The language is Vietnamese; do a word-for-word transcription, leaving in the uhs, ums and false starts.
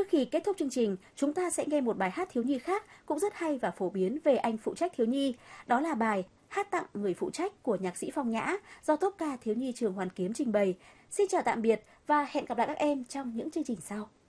khi kết thúc chương trình, chúng ta sẽ nghe một bài hát thiếu nhi khác cũng rất hay và phổ biến về anh phụ trách thiếu nhi. Đó là bài Hát tặng người phụ trách của nhạc sĩ Phong Nhã do tốp ca thiếu nhi trường Hoàn Kiếm trình bày. Xin chào tạm biệt và hẹn gặp lại các em trong những chương trình sau.